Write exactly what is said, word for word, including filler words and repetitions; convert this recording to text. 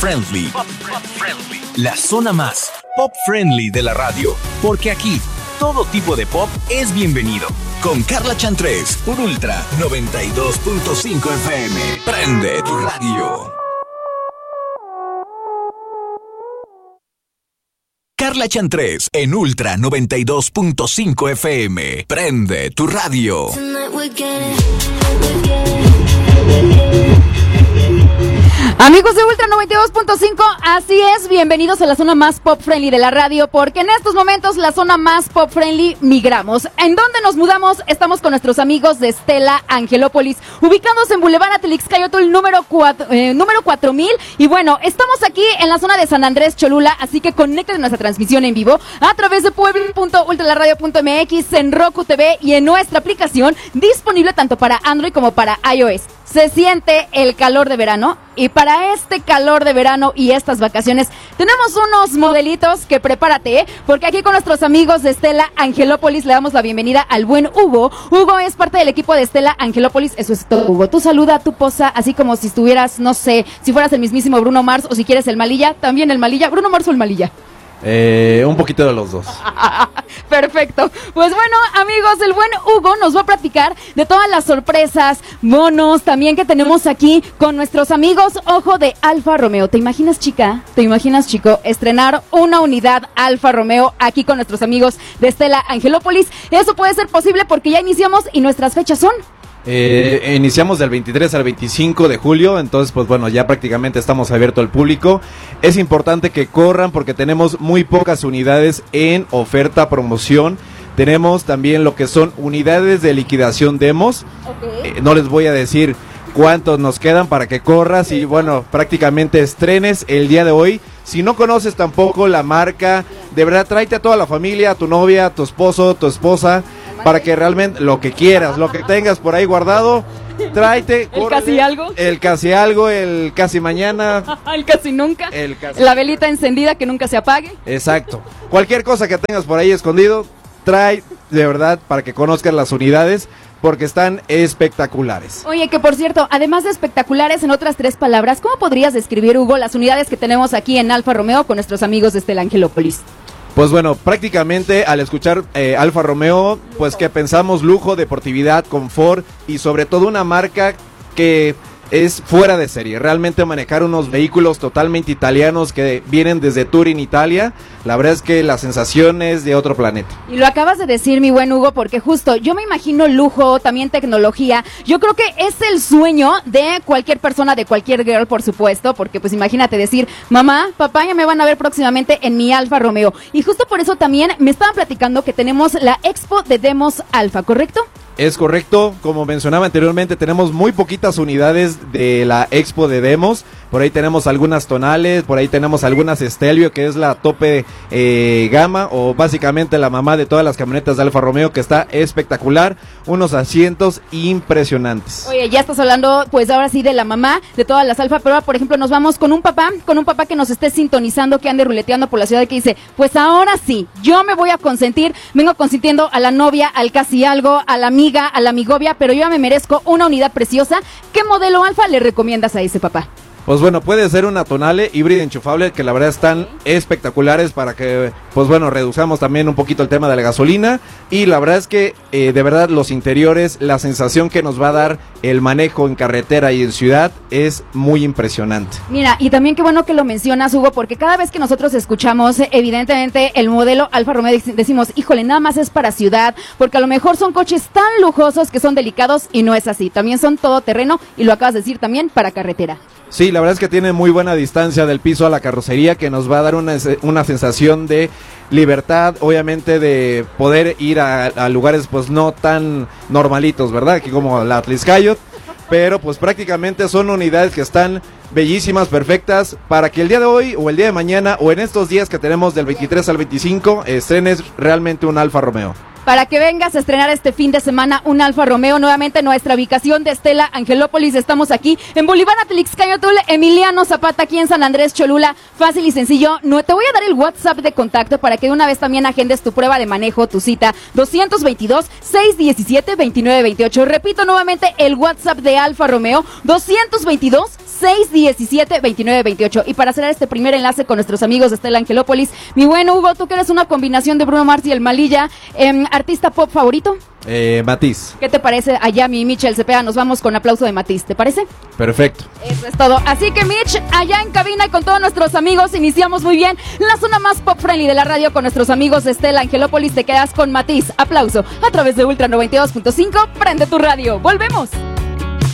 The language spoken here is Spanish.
Friendly. Pop, pop Friendly. La zona más pop friendly de la radio. Porque aquí, todo tipo de pop es bienvenido. Con Carla Chantrés por Ultra noventa y dos punto cinco F M. Prende tu radio. Carla Chantrés en Ultra noventa y dos punto cinco F M. Prende tu radio. Amigos de Ultra noventa y dos punto cinco, así es, bienvenidos a la zona más pop friendly de la radio, porque en estos momentos la zona más pop friendly migramos. ¿En dónde nos mudamos? Estamos con nuestros amigos de Stella Angelópolis, ubicados en Boulevard Atlixcayotl número cuatro, eh, número cuatro mil, y bueno, estamos aquí en la zona de San Andrés Cholula, así que conecten nuestra transmisión en vivo a través de puebla punto ultralaradio punto m x, en Roku T V y en nuestra aplicación, disponible tanto para Android como para iOS. Se siente el calor de verano, y para este calor de verano y estas vacaciones tenemos unos modelitos que prepárate, ¿eh? Porque aquí con nuestros amigos de Stella Angelópolis le damos la bienvenida al buen Hugo. Hugo es parte del equipo de Stella Angelópolis. Eso es todo, Hugo. Tú saluda, tú posa, así como si estuvieras, no sé, si fueras el mismísimo Bruno Mars, o si quieres el Malilla, también el Malilla. ¿Bruno Mars o el Malilla? Eh, un poquito de los dos. Perfecto. Pues bueno, amigos, el buen Hugo nos va a platicar de todas las sorpresas, bonos también que tenemos aquí con nuestros amigos Ojo de Alfa Romeo. ¿Te imaginas, chica? ¿Te imaginas, chico? Estrenar una unidad Alfa Romeo aquí con nuestros amigos de Stella Angelópolis. Eso puede ser posible porque ya iniciamos y nuestras fechas son... Eh, iniciamos del veintitrés al veinticinco de julio, entonces pues bueno, ya prácticamente estamos abiertos al público. Es importante que corran porque tenemos muy pocas unidades en oferta, promoción. Tenemos también lo que son unidades de liquidación demos. Okay. Eh, no les voy a decir cuántos nos quedan para que corras y bueno, prácticamente estrenes el día de hoy. Si no conoces tampoco la marca, de verdad tráete a toda la familia, a tu novia, a tu esposo, tu esposa, para que realmente lo que quieras, lo que tengas por ahí guardado, tráete. ¿El casi algo? El casi algo, el casi mañana. El casi nunca. El casi La velita encendida que nunca se apague. Exacto. Cualquier cosa que tengas por ahí escondido, trae de verdad para que conozcas las unidades, porque están espectaculares. Oye, que por cierto, además de espectaculares, en otras tres palabras, ¿cómo podrías describir, Hugo, las unidades que tenemos aquí en Alfa Romeo con nuestros amigos de Stella Angelópolis? Pues bueno, prácticamente al escuchar eh, Alfa Romeo, pues que pensamos lujo, deportividad, confort y sobre todo una marca que es fuera de serie. Realmente manejar unos vehículos totalmente italianos que vienen desde Turín, Italia, la verdad es que la sensación es de otro planeta. Y lo acabas de decir, mi buen Hugo, porque justo yo me imagino lujo, también tecnología. Yo creo que es el sueño de cualquier persona, de cualquier girl, por supuesto, porque pues imagínate decir, mamá, papá, ya me van a ver próximamente en mi Alfa Romeo. Y justo por eso también me estaban platicando que tenemos la Expo de Demos Alfa, ¿correcto? Es correcto, como mencionaba anteriormente, tenemos muy poquitas unidades de la Expo de Demos. Por ahí tenemos algunas tonales, por ahí tenemos algunas Stelvio, que es la tope eh, gama, o básicamente la mamá de todas las camionetas de Alfa Romeo, que está espectacular, unos asientos impresionantes. Oye, ya estás hablando, pues ahora sí, de la mamá de todas las Alfa, pero ahora, por ejemplo, nos vamos con un papá, con un papá que nos esté sintonizando, que ande ruleteando por la ciudad, que dice, pues ahora sí, yo me voy a consentir, vengo consintiendo a la novia, al casi algo, a la amiga, a la amigovia, pero yo ya me merezco una unidad preciosa. ¿Qué modelo Alfa le recomiendas a ese papá? Pues bueno, puede ser una tonale híbrida enchufable, que la verdad están espectaculares para que, pues bueno, reduzcamos también un poquito el tema de la gasolina. Y la verdad es que, eh, de verdad, los interiores, la sensación que nos va a dar el manejo en carretera y en ciudad es muy impresionante. Mira, y también qué bueno que lo mencionas, Hugo, porque cada vez que nosotros escuchamos, evidentemente, el modelo Alfa Romeo, decimos, híjole, nada más es para ciudad, porque a lo mejor son coches tan lujosos que son delicados, y no es así. También son todoterreno, y lo acabas de decir también, para carretera. Sí, la verdad es que tiene muy buena distancia del piso a la carrocería, que nos va a dar una, una sensación de libertad, obviamente de poder ir a, a lugares pues no tan normalitos, ¿verdad? Aquí como la Atlixcayotl, pero pues prácticamente son unidades que están bellísimas, perfectas, para que el día de hoy o el día de mañana o en estos días que tenemos del veintitrés al veinticinco estrenes realmente un Alfa Romeo. para que vengas a estrenar este fin de semana un Alfa Romeo. Nuevamente nuestra ubicación de Estela Angelópolis. Estamos aquí en Bolívar Atlixcayotl, Emiliano Zapata, aquí en San Andrés Cholula. Fácil y sencillo. No, te voy a dar el WhatsApp de contacto para que de una vez también agendes tu prueba de manejo, tu cita. dos dos dos, seis uno siete, dos nueve dos ocho. Repito nuevamente el WhatsApp de Alfa Romeo, dos dos dos, seis uno siete, dos nueve dos ocho. Y para hacer este primer enlace con nuestros amigos de Estela Angelópolis, mi buen Hugo, tú que eres una combinación de Bruno Mars y el Malilla, eh, ¿artista pop favorito? Eh, Matiz. ¿Qué te parece allá, mi Michel Cepeda? Nos vamos con aplauso de Matiz, ¿te parece? Perfecto. Eso es todo. Así que, Mitch, allá en cabina con todos nuestros amigos, iniciamos muy bien la zona más pop friendly de la radio con nuestros amigos de Estela Angelópolis. Te quedas con Matiz. Aplauso a través de Ultra noventa y dos punto cinco. Prende tu radio. ¡Volvemos!